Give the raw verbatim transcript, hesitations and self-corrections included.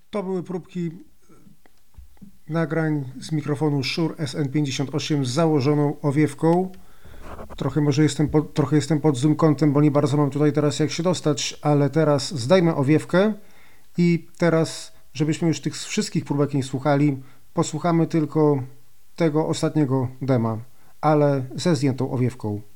To były próbki nagrań z mikrofonu Shure S N pięćdziesiąt osiem z założoną owiewką. Trochę może jestem pod, trochę jestem pod zoom kątem, bo nie bardzo mam tutaj teraz jak się dostać, ale teraz zdejmę owiewkę i teraz, żebyśmy już tych wszystkich próbek nie słuchali, posłuchamy tylko tego ostatniego dema, ale ze zdjętą owiewką.